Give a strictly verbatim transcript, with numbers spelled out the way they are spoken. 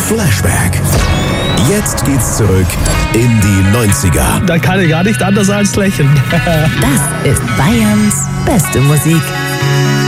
Flashback. Jetzt geht's zurück in die neunziger. Da kann ich gar nicht anders als lächeln. Das ist Bayerns beste Musik.